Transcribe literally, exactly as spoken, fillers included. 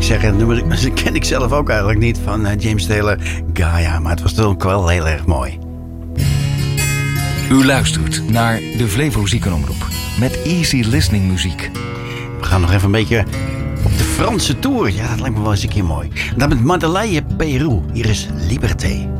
eerlijk zeggen, het nummer ken ik zelf ook eigenlijk niet van uh, James Taylor, Gaia. Maar het was toch ook wel heel erg mooi. U luistert naar de Flevo Ziekenomroep met easy listening muziek. We gaan nog even een beetje op de Franse tour. Ja, dat lijkt me wel eens een keer mooi. Dan met Madeleine Peru. Hier is Liberté.